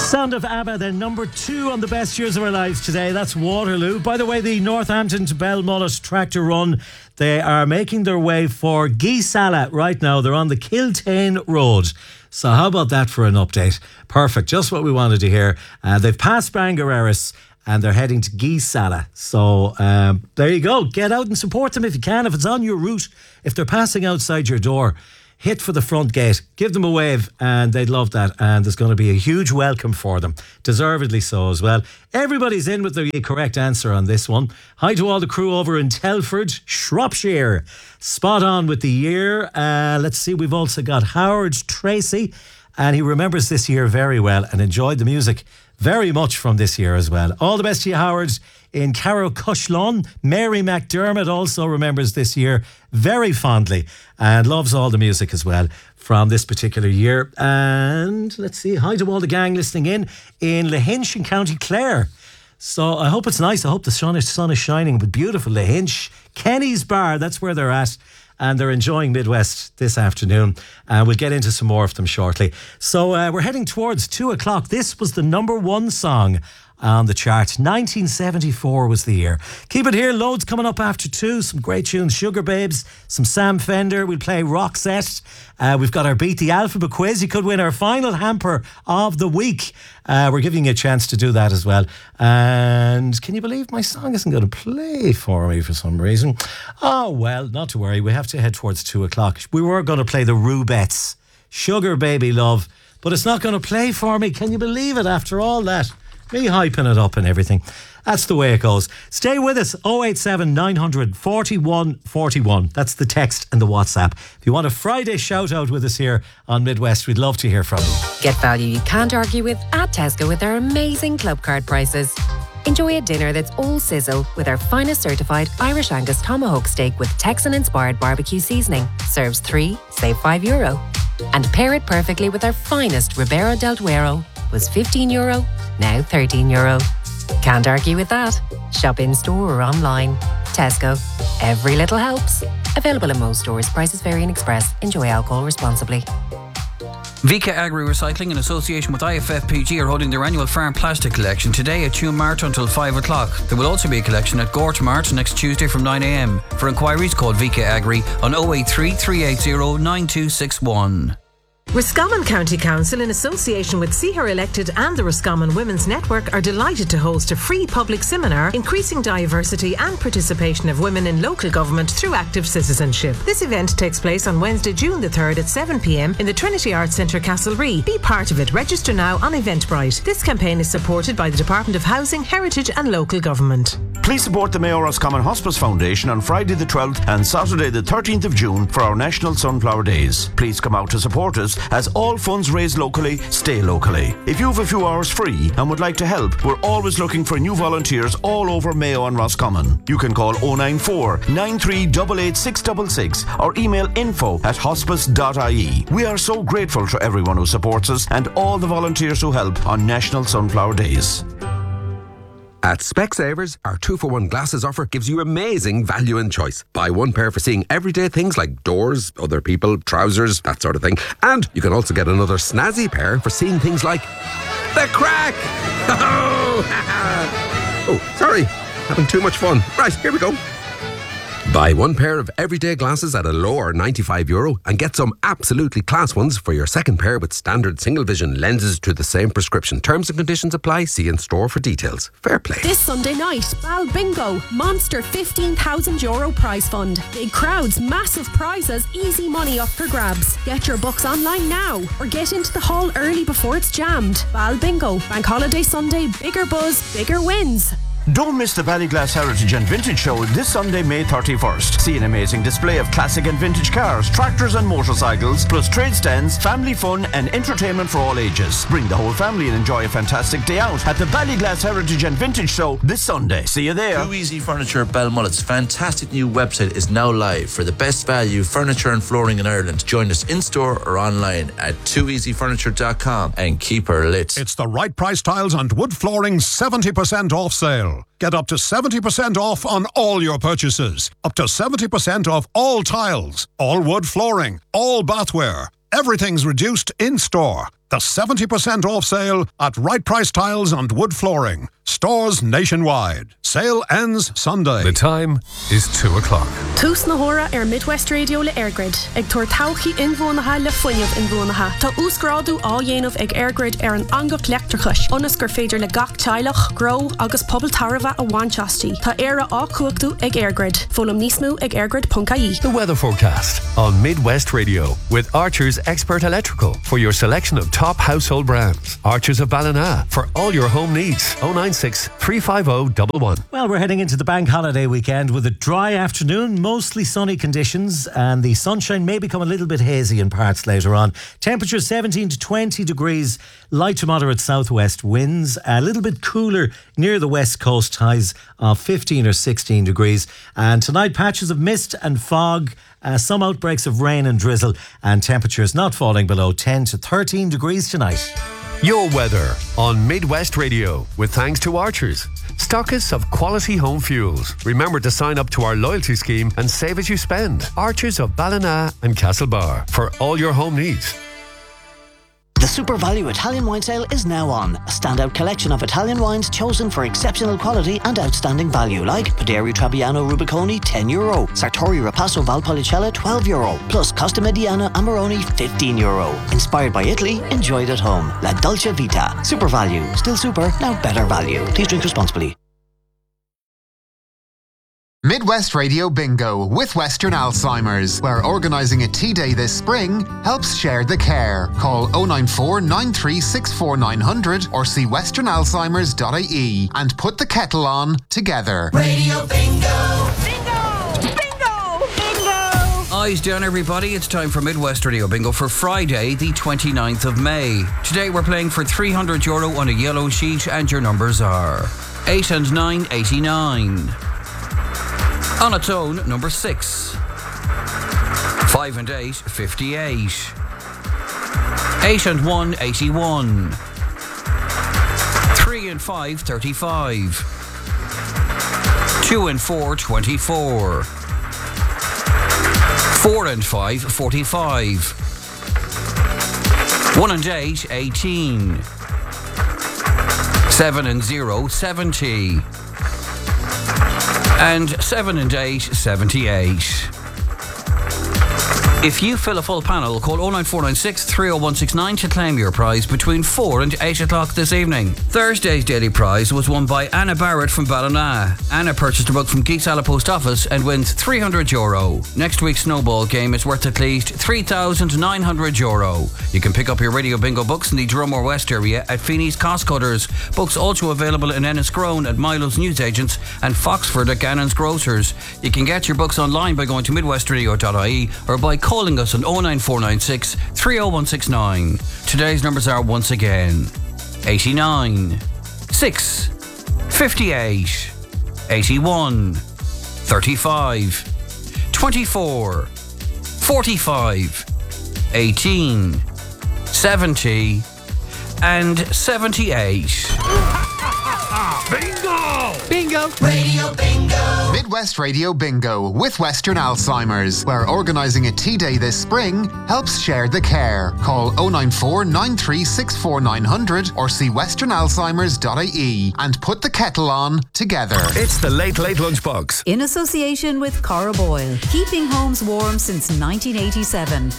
Sound of ABBA, they're number 2 on the best years of our lives today. That's Waterloo. By the way, the Northampton to Belmullet tractor run, they are making their way for Geesala right now. They're on the Kiltane Road. So how about that for an update? Perfect, just what we wanted to hear. They've passed Bangareras and they're heading to Geesala. So there you go. Get out and support them if you can. If it's on your route, if they're passing outside your door, hit for the front gate, give them a wave, and they'd love that. And there's going to be a huge welcome for them, deservedly so as well. Everybody's in with the correct answer on this one. Hi to all the crew over in Telford, Shropshire. Spot on with the year. Let's see, we've also got Howard Tracy, and he remembers this year very well and enjoyed the music very much from this year as well. All the best to you, Howard. In Carrow Cushlon, Mary McDermott also remembers this year very fondly and loves all the music as well from this particular year. And let's see, hi to all the gang listening in Lahinch in County Clare. So I hope it's nice. I hope the sun is shining with beautiful Lahinch. Kenny's Bar, that's where they're at. And they're enjoying Midwest this afternoon. We'll get into some more of them shortly. So we're heading towards 2 o'clock. This was the number 1 song on the chart. 1974 was the year. Keep it here. Loads coming up after 2. Some great tunes. Sugar Babes, some Sam Fender. We'll play Roxette. We've got our Beat the Alphabet quiz. You could win our final hamper of the week. We're giving you a chance to do that as well. And can you believe my song isn't going to play for me for some reason? Oh, well, not to worry. We have to head towards 2 o'clock. We were going to play the Rubettes, Sugar Baby Love, but it's not going to play for me. Can you believe it after all that? Me hyping it up and everything. That's the way it goes. Stay with us. 087 900 41 41. That's the text and the WhatsApp. If you want a Friday shout out with us here on Midwest, we'd love to hear from you. Get value you can't argue with at Tesco with our amazing club card prices. Enjoy a dinner that's all sizzle with our finest certified Irish Angus tomahawk steak with Texan-inspired barbecue seasoning. Serves 3, save €5. And pair it perfectly with our finest Ribera del Duero. Was €15, now €13. Can't argue with that. Shop in store or online. Tesco. Every little helps. Available in most stores. Prices vary in Express. Enjoy alcohol responsibly. Vika Agri Recycling in association with IFFPG are holding their annual farm plastic collection today at Tuam Mart until 5 o'clock. There will also be a collection at Gorge Mart next Tuesday from 9 a.m. For inquiries, call Vika Agri on 083 380 9261. Roscommon County Council, in association with See Her Elected and the Roscommon Women's Network, are delighted to host a free public seminar increasing diversity and participation of women in local government through active citizenship. This event takes place on Wednesday, June the 3rd at 7 p.m. in the Trinity Arts Centre, Castlerea. Be part of it. Register now on Eventbrite. This campaign is supported by the Department of Housing, Heritage and Local Government. Please support the Mayo Roscommon Hospice Foundation on Friday the 12th and Saturday the 13th of June for our National Sunflower Days. Please come out to support us, as all funds raised locally stay locally. If you have a few hours free and would like to help, we're always looking for new volunteers all over Mayo and Roscommon. You can call 094 9388 666 or email info@hospice.ie. We are so grateful to everyone who supports us and all the volunteers who help on National Sunflower Days. At Specsavers, our 2-for-1 glasses offer gives you amazing value and choice. Buy one pair for seeing everyday things like doors, other people, trousers, that sort of thing. And you can also get another snazzy pair for seeing things like the crack! Oh, sorry, having too much fun. Right, here we go. Buy one pair of everyday glasses at a lower €95 and get some absolutely class ones for your second pair with standard single vision lenses to the same prescription. Terms and conditions apply. See in store for details. Fair play. This Sunday night, Bal Bingo. Monster €15,000 prize fund. Big crowds, massive prizes, easy money up for grabs. Get your books online now or get into the hall early before it's jammed. Bal Bingo. Bank Holiday Sunday. Bigger buzz, bigger wins. Don't miss the Ballyglass Heritage and Vintage Show this Sunday, May 31st. See an amazing display of classic and vintage cars, tractors and motorcycles, plus trade stands, family fun and entertainment for all ages. Bring the whole family and enjoy a fantastic day out at the Ballyglass Heritage and Vintage Show this Sunday. See you there. Too Easy Furniture Belmullet's fantastic new website is now live for the best value furniture and flooring in Ireland. Join us in-store or online at tooeasyfurniture.com and keep her lit. It's the Right Price Tiles and Wood Flooring 70% off sale. Get up to 70% off on all your purchases. Up to 70% off all tiles, all wood flooring, all bathware. Everything's reduced in store. The 70% off sale at Right Price Tiles and Wood Flooring. Stores nationwide. Sale ends Sunday. The time is 2 o'clock. Tús na hora Midwest Radio le Airgrid. Ag tuair tauchi inbhuanacha le foiineamh inbhuanacha. Tá úsgrádu á dhéanamh ag Airgrid an angach leachtrachas. Onas gur féidir le gach teilech, grow agus pobl tarva a Wanchasti. Tá éire á cuachtu ag Airgrid. Fólam nísmú ag airgrid.ie. The weather forecast on Midwest Radio with Archer's Expert Electrical for your selection of top household brands. Archer's of Ballina for all your home needs. 096 350 111. Well, we're heading into the bank holiday weekend with a dry afternoon, mostly sunny conditions, and the sunshine may become a little bit hazy in parts later on. Temperature 17 to 20 degrees, light to moderate southwest winds, a little bit cooler near the west coast, highs of 15 or 16 degrees. And tonight, patches of mist and fog, some outbreaks of rain and drizzle, and temperatures not falling below 10 to 13 degrees tonight. Your weather on Midwest Radio with thanks to Archers, stockists of quality home fuels. Remember to sign up to our loyalty scheme and save as you spend. Archers of Ballina and Castlebar for all your home needs. The Super Value Italian Wine Sale is now on. A standout collection of Italian wines chosen for exceptional quality and outstanding value, like Paderi Trebbiano Rubiconi, €10, Sartori Rapasso Valpolicella, €12, plus Costa Mediana Amarone, €15. Inspired by Italy, enjoyed at home. La Dolce Vita. Super Value. Still super, now better value. Please drink responsibly. Midwest Radio Bingo with Western Alzheimer's, where organising a tea day this spring helps share the care. Call 094 9364 900 or see westernalzheimers.ie and put the kettle on together. Radio Bingo! Bingo! Bingo! Bingo! Eyes down, everybody. It's time for Midwest Radio Bingo for Friday, the 29th of May. Today we're playing for €300 on a yellow sheet, and your numbers are 8 and 9, 89. On its own, number 6. 5 and 8, 58. 8 and 1, 81. 3 and 5, 35. 2 and 4, 24. 4 and 5, 45. 1 and 8, 18. 7 and 0, 70. And 7 and 8, 78. If you fill a full panel, call 09496 30169 to claim your prize between 4 and 8 o'clock this evening. Thursday's daily prize was won by Anna Barrett from Ballina. Anna purchased a book from Geesala Post Office and wins €300. Next week's snowball game is worth at least €3,900. You can pick up your Radio Bingo books in the Drumore West area at Feeney's Cost Cutters. Books also available in Enniscrone at Milo's Newsagents and Foxford at Gannon's Grocers. You can get your books online by going to midwestradio.ie or by calling us on 09496 30169. Today's numbers are once again 89, 6, 58, 81, 35, 24, 45, 18, 70 and 78. Bingo! Bingo! Radio Bingo! Midwest Radio Bingo with Western Alzheimer's, where organising a tea day this spring helps share the care. Call 094 9364 900 or see westernalzheimers.ie and put the kettle on together. It's the Late Late Lunchbox. In association with Cora Boyle, keeping homes warm since 1987.